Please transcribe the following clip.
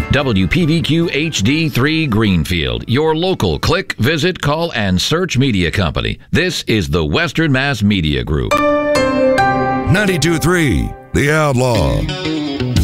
WPVQ HD3 Greenfield, your local click, visit, call, and search media company. This is the Western Mass Media Group. 92.3, The Outlaw.